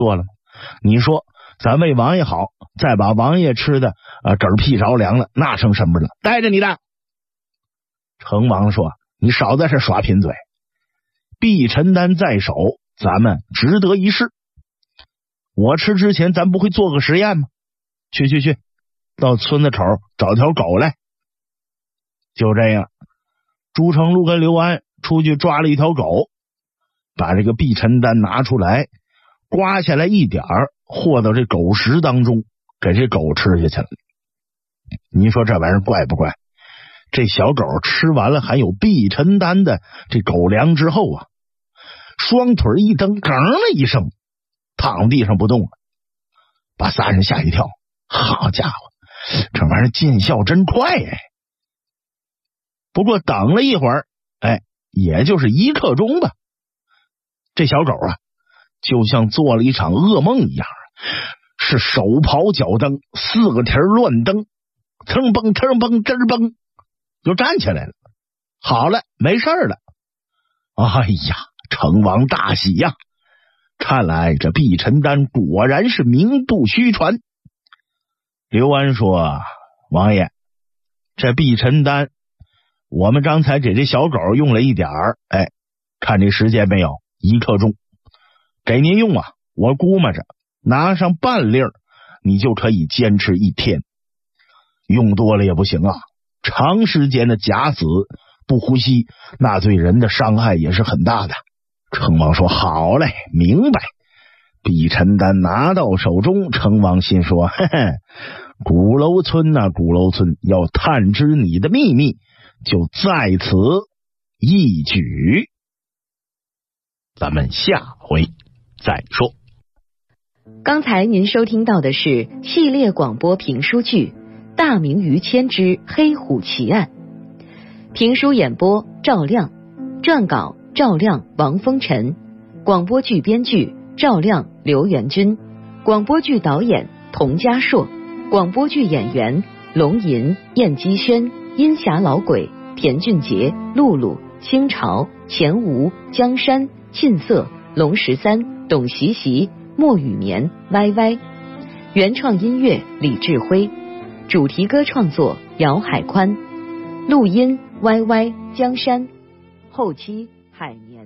做了吗？你说咱为王爷好，再把王爷吃的嗝屁着凉了，那成什么了？带着你的。成王说，你少在这耍贫嘴，避尘丹在手，咱们值得一试。我吃之前咱不会做个实验吗？去，到村子口找条狗来。就这样，朱成禄跟刘安出去抓了一条狗，把这个避尘丹拿出来，刮下来一点和到这狗食当中，给这狗吃下去了。你说这玩意儿怪不怪？这小狗吃完了含有避尘丹的这狗粮之后啊，双腿一蹬，梗了一声，躺地上不动了，把仨人吓一跳。好家伙，这玩意儿见效真快哎！不过等了一会儿，也就是1刻钟吧，这小狗啊，就像做了一场噩梦一样，是手刨脚蹬，4个蹄乱蹬，腾蹦腾蹦吱蹦，就站起来了。好了，没事了。哎呀，成王大喜呀！看来这避尘丹果然是名不虚传。刘安说，王爷，这避尘丹我们刚才给这小狗用了一点看这时间没有，1刻钟，给您用啊，我估摸着拿上半粒你就可以坚持1天，用多了也不行啊，长时间的假死不呼吸，那对人的伤害也是很大的。成王说，好嘞，明白。避尘丹拿到手中，成王心说，嘿嘿，鼓楼村啊，鼓楼村要探知你的秘密，就在此一举。咱们下回再说。 刚才您收听到的是系列广播评书剧《大明于谦之黑虎奇案》，评书演播赵亮，撰稿赵亮、王风尘，广播剧编剧赵亮、刘元军，广播剧导演童家硕，广播剧演员龙吟、燕姬轩、阴霞老鬼、田俊杰、露露、清朝、钱吴、江山、沁色、龙13、董习习、莫雨眠、歪歪，原创音乐李志辉，主题歌创作姚海宽，录音歪歪、江山，后期海年。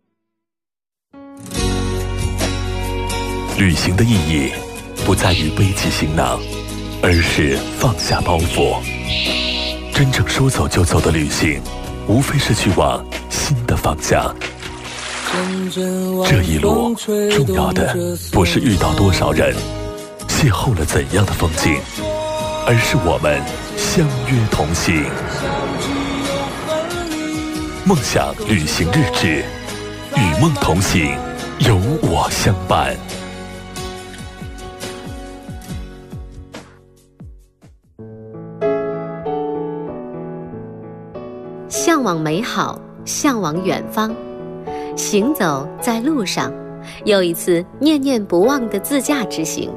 旅行的意义不在于背起行囊，而是放下包袱。真正说走就走的旅行，无非是去往新的方向。这一路重要的不是遇到多少人，邂逅了怎样的风景，而是我们相约同行。梦想旅行日志，与梦同行，有我相伴。 向往美好，向往远方，行走在路上，又一次念念不忘的自驾之行。